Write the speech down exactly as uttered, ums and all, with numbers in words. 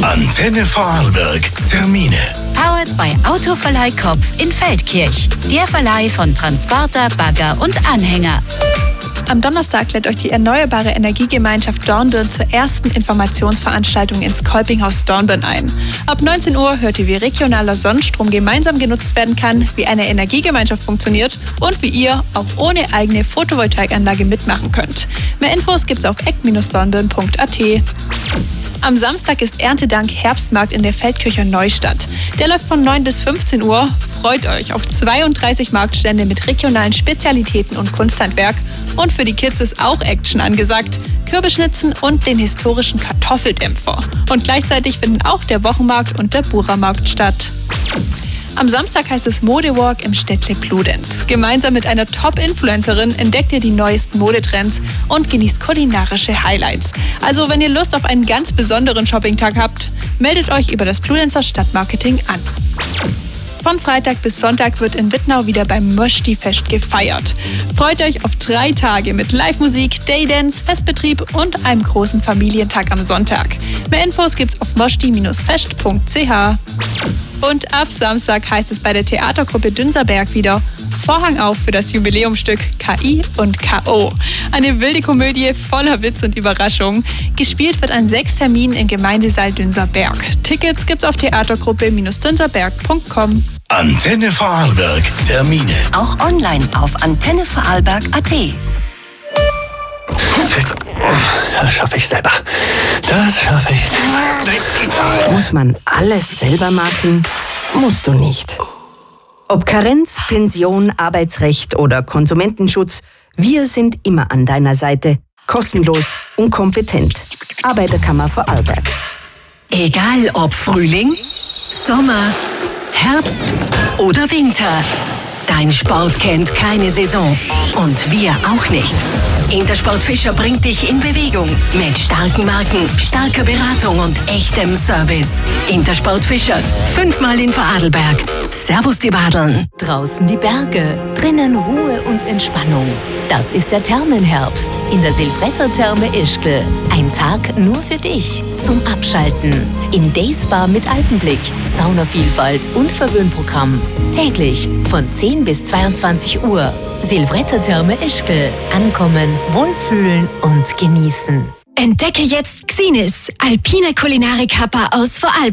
Antenne Vorarlberg. Termine. Powered by Autoverleih Kopf in Feldkirch. Der Verleih von Transporter, Bagger und Anhänger. Am Donnerstag lädt euch die Erneuerbare Energiegemeinschaft Dornbirn zur ersten Informationsveranstaltung ins Kolpinghaus Dornbirn ein. Ab neunzehn Uhr hört ihr, wie regionaler Sonnenstrom gemeinsam genutzt werden kann, wie eine Energiegemeinschaft funktioniert und wie ihr auch ohne eigene Photovoltaikanlage mitmachen könnt. Mehr Infos gibt's auf eck Bindestrich dornbirn punkt a t. Am Samstag ist Erntedank Herbstmarkt in der Feldkircher Neustadt. Der läuft von neun bis fünfzehn Uhr. Freut euch auf zweiunddreißig Marktstände mit regionalen Spezialitäten und Kunsthandwerk. Und für die Kids ist auch Action angesagt. Kürbisschnitzen und den historischen Kartoffeldämpfer. Und gleichzeitig finden auch der Wochenmarkt und der Bura-Markt statt. Am Samstag heißt es Modewalk im Städtle Bludenz. Gemeinsam mit einer Top-Influencerin entdeckt ihr die neuesten Modetrends und genießt kulinarische Highlights. Also wenn ihr Lust auf einen ganz besonderen Shoppingtag habt, meldet euch über das Bludenzer Stadtmarketing an. Von Freitag bis Sonntag wird in Wittnau wieder beim Moschti-Fest gefeiert. Freut euch auf drei Tage mit Live-Musik, Daydance, Festbetrieb und einem großen Familientag am Sonntag. Mehr Infos gibt's auf moschti Bindestrich fest punkt c h. Und ab Samstag heißt es bei der Theatergruppe Dünserberg wieder Vorhang auf für das Jubiläumstück K I und K O. Eine wilde Komödie voller Witz und Überraschung. Gespielt wird an sechs Terminen im Gemeindesaal Dünserberg. Tickets gibt's auf theatergruppe Bindestrich dünserberg punkt com. Antenne Vorarlberg. Termine. Auch online auf antenne vorarlberg punkt a t. Das schaffe ich selber. Das schaffe ich selber. Muss man alles selber machen? Musst du nicht. Ob Karenz, Pension, Arbeitsrecht oder Konsumentenschutz, wir sind immer an deiner Seite. Kostenlos und kompetent. Arbeiterkammer Vorarlberg. Egal ob Frühling, Sommer, Herbst oder Winter. Dein Sport kennt keine Saison. Und wir auch nicht. Intersport Fischer bringt dich in Bewegung. Mit starken Marken, starker Beratung und echtem Service. Intersport Fischer. Fünfmal in Vorarlberg. Servus die Badeln. Draußen die Berge, drinnen Ruhe und Entspannung. Das ist der Thermenherbst in der Silvretter-Therme Ischgl. Ein Tag nur für dich zum Abschalten. In Dayspa mit Alpenblick, Saunavielfalt und Verwöhnprogramm. Täglich von zehn bis zweiundzwanzig Uhr. Silvretter-Therme Ischgl. Ankommen, wohlfühlen und genießen. Entdecke jetzt Xinis, alpine Kulinarik-Kappa aus Vorarlberg.